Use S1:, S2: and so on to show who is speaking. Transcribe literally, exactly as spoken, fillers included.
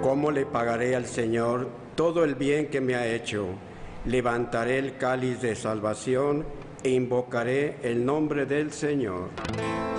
S1: ¿Cómo le pagaré al Señor todo el bien que me ha hecho? Levantaré el cáliz de salvación e invocaré el nombre del Señor.